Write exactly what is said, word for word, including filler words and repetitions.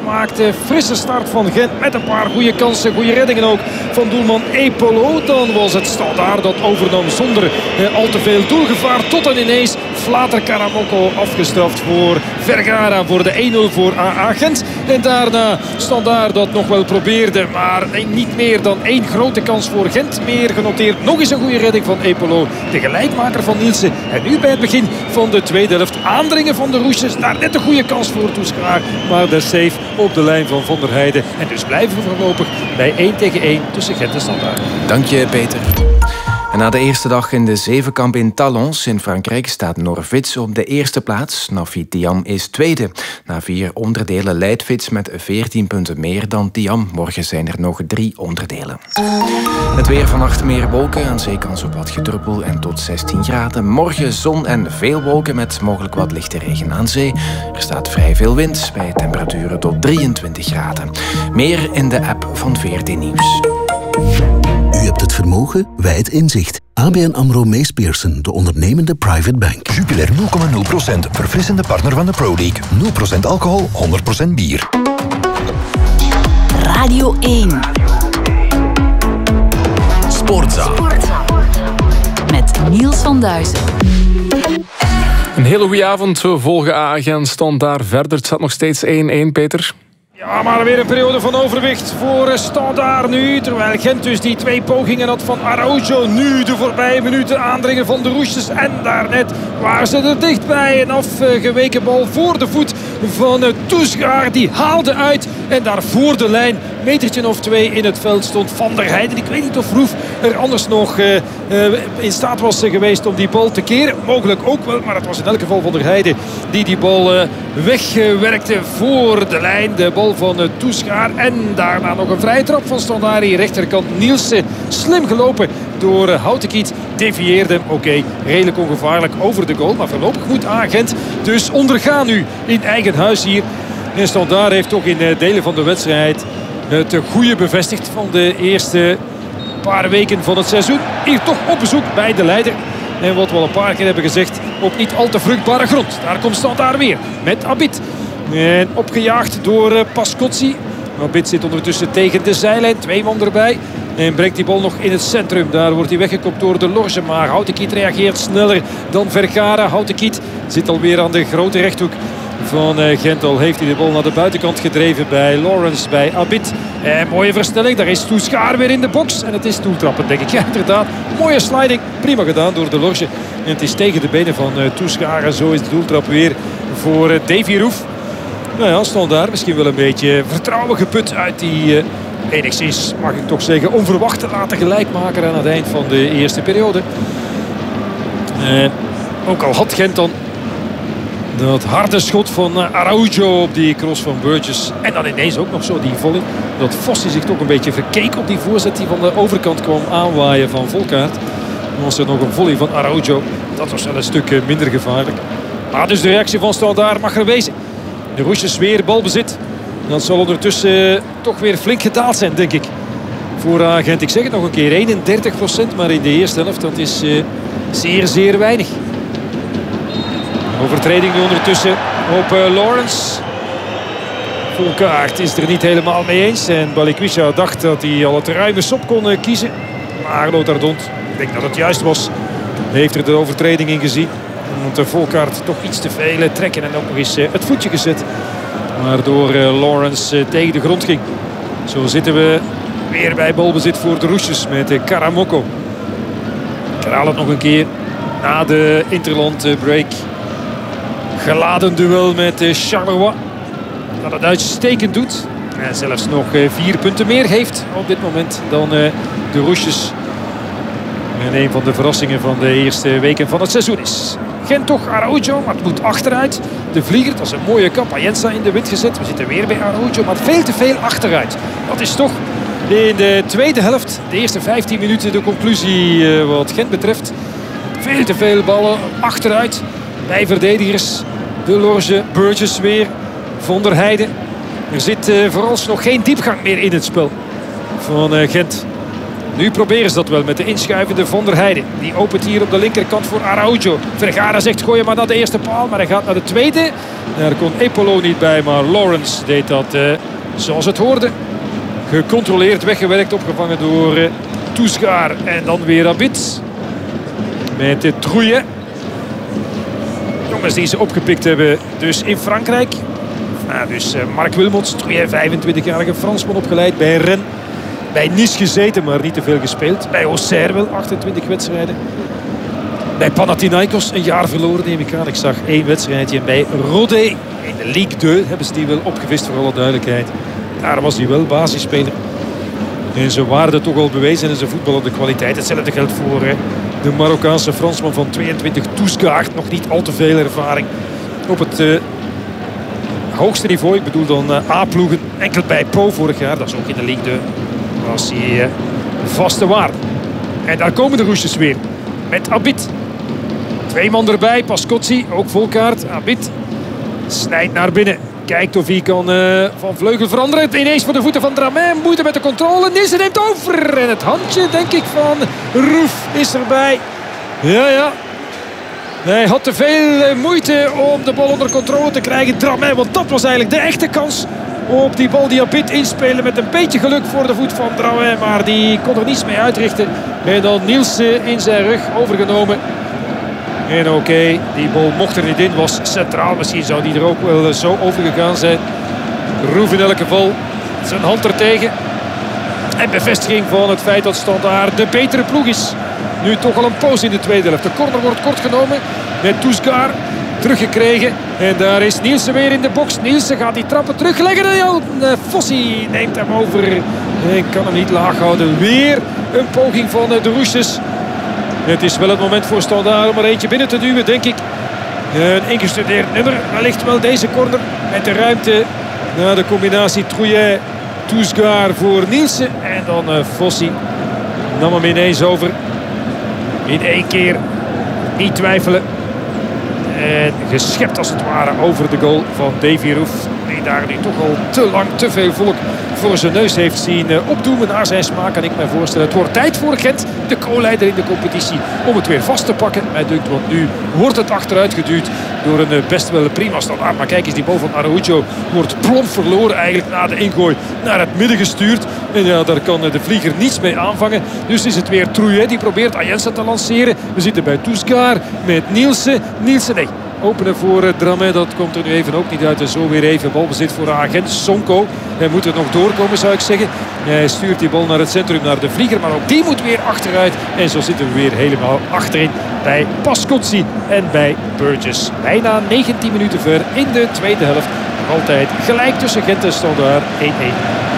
gemaakt. Frisse start van Gent met een paar goede kansen. Goede reddingen ook van doelman Epolo. Dan was het Standaard dat overnam zonder eh, al te veel doelgevaar. Tot dan ineens Flater Karamoko afgestraft voor Vergara voor de een nul voor A A Gent. En daarna Standaard dat nog wel probeerde. Maar nee, niet meer dan één grote kans voor Gent meer genoteerd. Nog eens een goede redding van Epolo. De gelijkmaker van Nielsen. En nu bij het begin van de tweede helft aandringen van de Roesjes. Daar net een goede kans voor Toeschaar. Maar de save op de lijn van Van der Heijden. En dus blijven we voorlopig bij één tegen één tussen Gent en Standaard. Dank je, Peter. En na de eerste dag in de zevenkamp in Talence in Frankrijk staat Norwitz op de eerste plaats. Nafit Thiam is tweede. Na vier onderdelen leidt Wits met veertien punten meer dan Thiam. Morgen zijn er nog drie onderdelen. Het weer: vannacht meer wolken, aan zee kans op wat gedruppel en tot zestien graden. Morgen zon en veel wolken met mogelijk wat lichte regen aan zee. Er staat vrij veel wind bij temperaturen tot drieëntwintig graden. Meer in de app van V R T Nieuws. U hebt het vermogen, wij het inzicht. A B N AMRO Mees Pierson, de ondernemende private bank. Jupiler nul komma nul procent, verfrissende partner van de Pro League. nul procent alcohol, honderd procent bier. Radio één. Sportza. Met Niels van Duizen. Een hele goede avond. We volgen A A Gent Standaard verder. Het staat nog steeds één één, Peter. Ja, maar weer een periode van overwicht voor Standaard nu. Terwijl Gent dus die twee pogingen had van Araujo. Nu de voorbije minuten aandringen van de Roesjes. En daarnet waren ze er dichtbij. Een afgeweken bal voor de voet van Toesgaard. Die haalde uit. En daar voor de lijn, metertje of twee in het veld, stond Van der Heijden. Ik weet niet of Roef er anders nog uh, uh, in staat was geweest om die bal te keren. Mogelijk ook wel, maar het was in elk geval Van der Heijden die die bal uh, wegwerkte voor de lijn. De bal van uh, Toesgaard. En daarna nog een vrije trap van Standaard. Rechterkant Nielsen. Slim gelopen door uh, Houtekiet. Devieerde hem. Oké, okay, redelijk ongevaarlijk over de goal. Maar voorlopig goed aan Gent. Dus ondergaan nu in eigen huis hier. En Standaard heeft toch in delen van de wedstrijd het goede bevestigd van de eerste paar weken van het seizoen. Hier toch op bezoek bij de leider. En wat we al een paar keer hebben gezegd, op niet al te vruchtbare grond. Daar komt Standaard weer met Abid. En opgejaagd door Pascozzi. Abid zit ondertussen tegen de zijlijn. Twee man erbij. En brengt die bal nog in het centrum. Daar wordt hij weggekopt door de Lorge. Maar Houtekiet reageert sneller dan Vergara. Houtekiet zit alweer aan de grote rechthoek van Gent. Al heeft hij de bal naar de buitenkant gedreven bij Lawrence, bij Abid. En mooie versnelling. Daar is Toeschaar weer in de box. En het is doeltrappen, denk ik. Ja, inderdaad. Mooie sliding. Prima gedaan door de Lorge. En het is tegen de benen van Toeschaar. En zo is de doeltrap weer voor Davy Roef. Nou ja, Standaard misschien wel een beetje vertrouwen geput uit die uh, enigszins, mag ik toch zeggen, onverwachte laten gelijkmaker aan het eind van de eerste periode. En ook al had Gent dan dat harde schot van Araujo op die cross van Burgess. En dan ineens ook nog zo die volley. Dat Vossi zich toch een beetje verkeek op die voorzet die van de overkant kwam aanwaaien van Volkaert. Dan was er nog een volley van Araujo. Dat was wel een stuk minder gevaarlijk. Maar dus de reactie van Standaard mag er wezen. De Roesjes weer balbezit. Dat zal ondertussen toch weer flink gedaald zijn, denk ik. Voor Gent, ik zeg het nog een keer, eenendertig procent. Maar in de eerste helft, dat is uh, zeer, zeer weinig. Overtreding nu ondertussen op uh, Lawrence. Volkaert is er niet helemaal mee eens. En Balikwisha dacht dat hij al het ruime sop kon uh, kiezen. Maar Lothar Dont, ik denk dat het juist was, heeft er de overtreding in gezien. Want uh, Volkaert toch iets te veel uh, trekken en ook nog eens uh, het voetje gezet. Waardoor uh, Lawrence uh, tegen de grond ging. Zo zitten we weer bij balbezit voor de Roesjes met uh, Karamoko. Ik herhaal het nog een keer. Na de interland uh, break. Geladen duel met uh, Charleroi. Dat het uitstekend doet. En zelfs nog uh, vier punten meer heeft op dit moment dan uh, de Roesjes. En een van de verrassingen van de eerste weken van het seizoen is Gent toch Araujo, maar het moet achteruit. De Vlieger, dat is een mooie kap. Ayensa in de wit gezet. We zitten weer bij Araujo, maar veel te veel achteruit. Dat is toch in de tweede helft, de eerste vijftien minuten, de conclusie uh, wat Gent betreft. Veel te veel ballen achteruit bij verdedigers. De Lorge, Burgess weer, Van der Heijden. Er zit uh, vooralsnog geen diepgang meer in het spel van uh, Gent. Nu proberen ze dat wel met de inschuivende Van der Heijden. Die opent hier op de linkerkant voor Araujo. Vergara zegt gooi maar naar de eerste paal. Maar hij gaat naar de tweede. Daar kon Epolo niet bij. Maar Lawrence deed dat uh, zoals het hoorde. Gecontroleerd, weggewerkt, opgevangen door uh, Tousgaard. En dan weer Abid. Met de Trouillet. Jongens die ze opgepikt hebben dus in Frankrijk. Nou, dus uh, Mark Wilmots, Trouillet, vijfentwintigjarige Fransman opgeleid bij Rennes. Bij Nice gezeten, maar niet te veel gespeeld. Bij Auxerre wel, achtentwintig wedstrijden. Bij Panathinaikos een jaar verloren, neem ik aan. Ik zag één wedstrijdje. Bij Rodé in de Ligue twee hebben ze die wel opgevist, voor alle duidelijkheid. Daar was hij wel basisspeler. En zijn waarde toch al bewezen in zijn voetballende kwaliteit. Hetzelfde geldt voor hè, de Marokkaanse Fransman van tweeëntwintig, Tousgaard. Nog niet al te veel ervaring op het uh, hoogste niveau. Ik bedoel dan uh, A-ploegen. Enkel bij Po vorig jaar, dat is ook in de Ligue twee. Was hij uh, vaste waarde. En daar komen de roesjes weer. Met Abid. Twee man erbij. Pascozzi, ook vol kaart. Abid snijdt naar binnen. Kijkt of hij kan uh, van vleugel veranderen. Ineens voor de voeten van Dramé. Moeite met de controle. Nielsen neemt over. En het handje, denk ik, van Roef is erbij. Ja, ja. Hij had te veel moeite om de bal onder controle te krijgen. Dramé, want dat was eigenlijk de echte kans op die bal die Abid inspelen. Met een beetje geluk voor de voet van Dramé. Maar die kon er niets mee uitrichten. En dan Nielsen in zijn rug overgenomen. En oké, okay, die bal mocht er niet in, was centraal. Misschien zou die er ook wel zo over gegaan zijn. Roef in elk geval zijn hand er tegen. En bevestiging van het feit dat Standaard de betere ploeg is. Nu toch al een poos in de tweede helft. De corner wordt kort genomen met Tousgaard. Teruggekregen. En daar is Nielsen weer in de box. Nielsen gaat die trappen terugleggen. En Fossi neemt hem over. En kan hem niet laag houden. Weer een poging van de Roesjes. Het is wel het moment voor Standaard om er eentje binnen te duwen, denk ik. Een ingestudeerd nummer. Wellicht wel deze corner met de ruimte naar de combinatie Trouillet, Tousgaard voor Nielsen. En dan uh, Fossi nam hem ineens over. In één keer. Niet twijfelen. En geschept als het ware over de goal van Davy Roef. Die daar nu toch al te lang te veel volk voor zijn neus heeft zien opdoemen naar zijn smaak. Kan ik me voorstellen. Het wordt tijd voor Gent, de co-leider in de competitie, om het weer vast te pakken. Mij dunkt, want nu wordt het achteruit geduwd door een best wel prima Standaard. Maar kijk eens, die bal van Araujo wordt plomp verloren eigenlijk na de ingooi naar het midden gestuurd. En ja, daar kan de vlieger niets mee aanvangen. Dus is het weer Trouillet die probeert Ayensa te lanceren. We zitten bij Tousgaard met Nielsen. Nielsen, nee. Openen voor Dramé, dat komt er nu even ook niet uit. En zo weer even balbezit voor Agent. Sonko, hij moet er nog doorkomen, zou ik zeggen. Hij stuurt die bal naar het centrum, naar de vlieger. Maar ook die moet weer achteruit. En zo zitten we weer helemaal achterin bij Pascozzi en bij Burgess. Bijna negentien minuten ver in de tweede helft. Nog altijd gelijk tussen Gent en Standaard één één.